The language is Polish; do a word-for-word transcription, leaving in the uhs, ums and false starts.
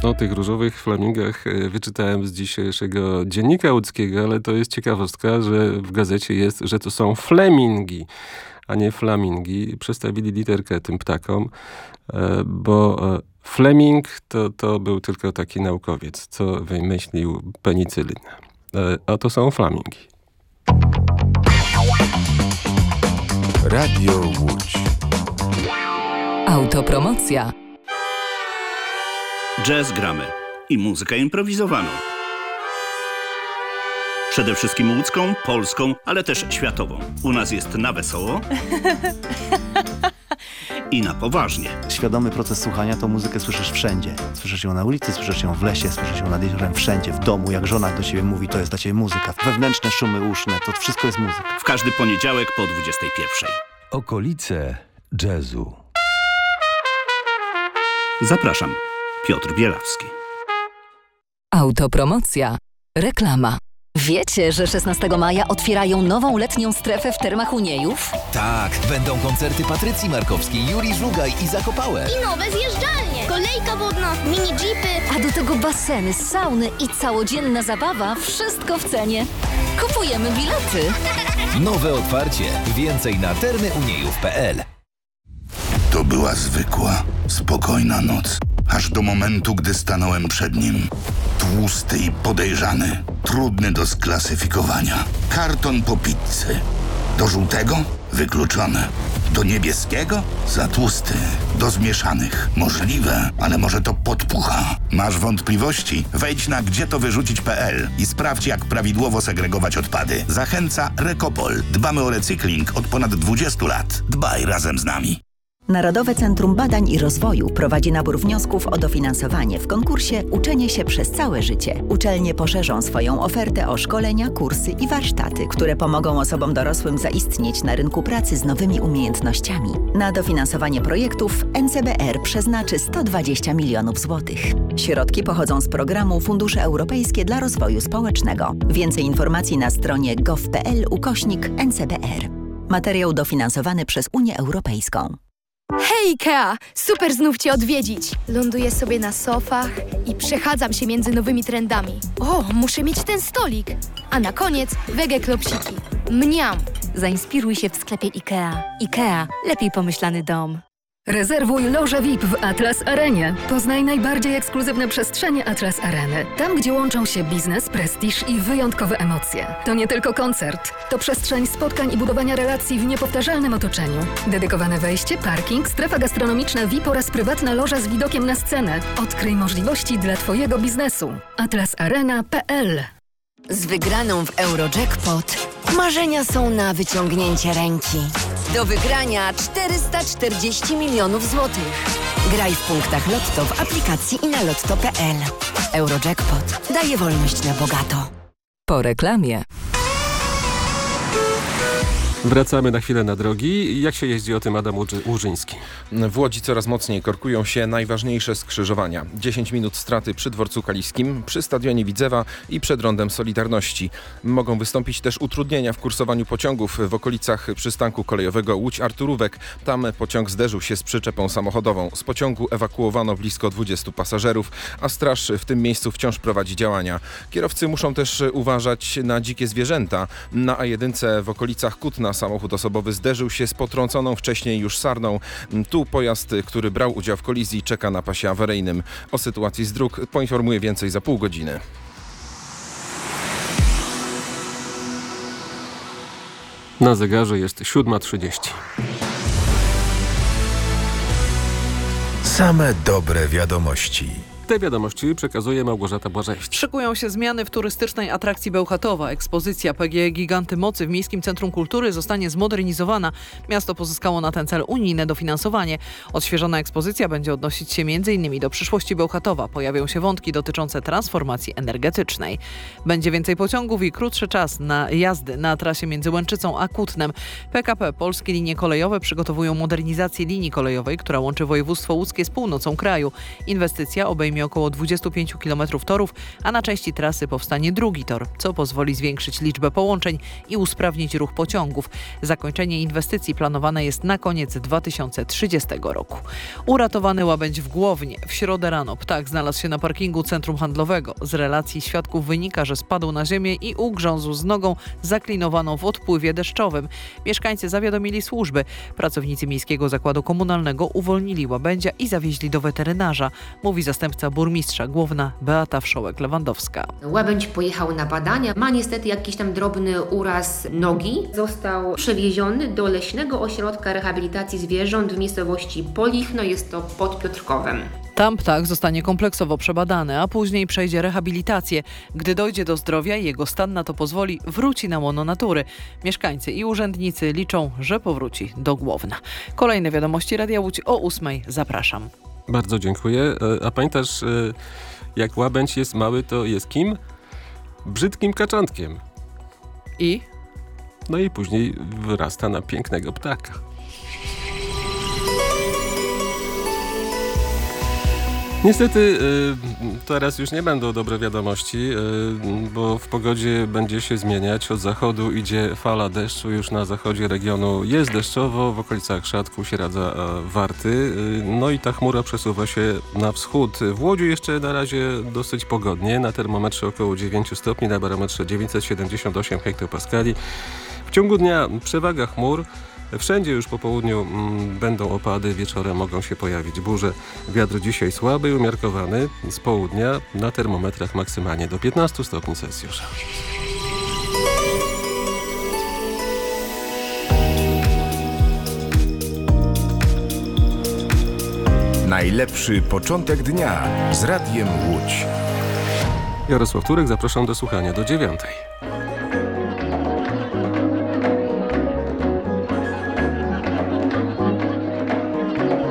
O tych różowych flamingach wyczytałem z dzisiejszego dziennika łódzkiego, ale to jest ciekawostka, że w gazecie jest, że to są flemingi, a nie flamingi. Przestawili literkę tym ptakom, bo Fleming to, to był tylko taki naukowiec, co wymyślił penicylin. A to są flamingi. Radio Łódź. Autopromocja. Jazz gramy i muzykę improwizowaną. Przede wszystkim łódzką, polską, ale też światową. U nas jest na wesoło i na poważnie. Świadomy proces słuchania, to muzykę słyszysz wszędzie. Słyszysz ją na ulicy, słyszysz ją w lesie, słyszysz ją nad jeziorem, wszędzie, w domu. Jak żona do ciebie mówi, to jest dla ciebie muzyka. Wewnętrzne szumy uszne, to wszystko jest muzyka. W każdy poniedziałek po dwudziestej pierwszej. Okolice jazzu. Zapraszam. Piotr Bielawski. Autopromocja. Reklama. Wiecie, że szesnastego maja otwierają nową letnią strefę w Termach Uniejów? Tak, będą koncerty Patrycji Markowskiej, Juri Żugaj i Zakopałe. I nowe zjeżdżalnie, kolejka wodna, mini jeepy. A do tego baseny, sauny i całodzienna zabawa, wszystko w cenie. Kupujemy bilety. Nowe otwarcie. Więcej na termy uniejów kropka pe el. To była zwykła, spokojna noc. Aż do momentu, gdy stanąłem przed nim. Tłusty i podejrzany, trudny do sklasyfikowania. Karton po pizzy. Do żółtego? Wykluczone. Do niebieskiego? Za tłusty. Do zmieszanych? Możliwe, ale może to podpucha. Masz wątpliwości? Wejdź na gdzie to wyrzucić kropka pe el i sprawdź, jak prawidłowo segregować odpady. Zachęca Rekopol. Dbamy o recykling od ponad dwudziestu lat. Dbaj razem z nami. Narodowe Centrum Badań i Rozwoju prowadzi nabór wniosków o dofinansowanie w konkursie Uczenie się przez całe życie. Uczelnie poszerzą swoją ofertę o szkolenia, kursy i warsztaty, które pomogą osobom dorosłym zaistnieć na rynku pracy z nowymi umiejętnościami. Na dofinansowanie projektów N C B R przeznaczy sto dwadzieścia milionów złotych. Środki pochodzą z programu Fundusze Europejskie dla Rozwoju Społecznego. Więcej informacji na stronie gov kropka pe el ukośnik N C B R. Materiał dofinansowany przez Unię Europejską. Hej Ikea! Super znów Cię odwiedzić! Ląduję sobie na sofach i przechadzam się między nowymi trendami. O, muszę mieć ten stolik! A na koniec wege klopsiki. Mniam! Zainspiruj się w sklepie Ikea. Ikea. Lepiej pomyślany dom. Rezerwuj lożę V I P w Atlas Arenie. Poznaj najbardziej ekskluzywne przestrzenie Atlas Areny. Tam, gdzie łączą się biznes, prestiż i wyjątkowe emocje. To nie tylko koncert. To przestrzeń spotkań i budowania relacji w niepowtarzalnym otoczeniu. Dedykowane wejście, parking, strefa gastronomiczna V I P oraz prywatna loża z widokiem na scenę. Odkryj możliwości dla Twojego biznesu. atlas arena kropka pe el. Z wygraną w Eurojackpot marzenia są na wyciągnięcie ręki. Do wygrania czterysta czterdzieści milionów złotych. Graj w punktach Lotto w aplikacji i na lotto kropka pe el. Eurojackpot daje wolność na bogato. Po reklamie. Wracamy na chwilę na drogi. Jak się jeździ, o tym Adam Łużyński. W Łodzi coraz mocniej korkują się najważniejsze skrzyżowania. dziesięć minut straty przy dworcu Kaliskim, przy stadionie Widzewa i przed rondem Solidarności. Mogą wystąpić też utrudnienia w kursowaniu pociągów w okolicach przystanku kolejowego Łódź-Arturówek. Tam pociąg zderzył się z przyczepą samochodową. Z pociągu ewakuowano blisko dwudziestu pasażerów, a straż w tym miejscu wciąż prowadzi działania. Kierowcy muszą też uważać na dzikie zwierzęta. Na A jeden w okolicach Kutna samochód osobowy zderzył się z potrąconą wcześniej już sarną. Tu pojazd, który brał udział w kolizji, czeka na pasie awaryjnym. O sytuacji z dróg poinformuję więcej za pół godziny. Na zegarze jest siódma trzydzieści. Same dobre wiadomości. Te wiadomości przekazuje Małgorzata Błażejewicz. Szykują się zmiany w turystycznej atrakcji Bełchatowa. Ekspozycja P G E Giganty Mocy w Miejskim Centrum Kultury zostanie zmodernizowana. Miasto pozyskało na ten cel unijne dofinansowanie. Odświeżona ekspozycja będzie odnosić się między innymi do przyszłości Bełchatowa. Pojawią się wątki dotyczące transformacji energetycznej. Będzie więcej pociągów i krótszy czas na jazdy na trasie między Łęczycą a Kutnem. P K P Polskie Linie Kolejowe przygotowują modernizację linii kolejowej, która łączy województwo łódzkie z północą kraju. Inwestycja obejmie przejmie około dwadzieścia pięć kilometrów torów, a na części trasy powstanie drugi tor, co pozwoli zwiększyć liczbę połączeń i usprawnić ruch pociągów. Zakończenie inwestycji planowane jest na koniec dwa tysiące trzydziestego roku. Uratowany łabędź w Głownie. W środę rano ptak znalazł się na parkingu centrum handlowego. Z relacji świadków wynika, że spadł na ziemię i ugrzązł z nogą zaklinowaną w odpływie deszczowym. Mieszkańcy zawiadomili służby. Pracownicy Miejskiego Zakładu Komunalnego uwolnili łabędzia i zawieźli do weterynarza, mówi zastępca burmistrza Głowna Beata Wszołek-Lewandowska. Łabędź pojechał na badania, ma niestety jakiś tam drobny uraz nogi. Został przewieziony do Leśnego Ośrodka Rehabilitacji Zwierząt w miejscowości Polichno, jest to pod Piotrkowem. Tam ptak zostanie kompleksowo przebadany, a później przejdzie rehabilitację. Gdy dojdzie do zdrowia i jego stan na to pozwoli, wróci na łono natury. Mieszkańcy i urzędnicy liczą, że powróci do Głowna. Kolejne wiadomości Radia Łódź o ósmej. Zapraszam. Bardzo dziękuję. A pamiętasz, jak łabędź jest mały, to jest kim? Brzydkim kaczątkiem. I? No i później wyrasta na pięknego ptaka. Niestety y, teraz już nie będą dobre wiadomości, y, bo w pogodzie będzie się zmieniać. Od zachodu idzie fala deszczu, już na zachodzie regionu jest deszczowo, w okolicach Szatku, Sieradza, Warty. Y, no i ta chmura przesuwa się na wschód. W Łodzi jeszcze na razie dosyć pogodnie, na termometrze około dziewięć stopni, na barometrze dziewięćset siedemdziesiąt osiem hektopaskali. W ciągu dnia przewaga chmur. Wszędzie już po południu m, będą opady, wieczorem mogą się pojawić burze. Wiatr dzisiaj słaby i umiarkowany, z południa na termometrach maksymalnie do piętnastu stopni Celsjusza. Najlepszy początek dnia z Radiem Łódź. Jarosław Turek, zapraszam do słuchania do dziewiątej.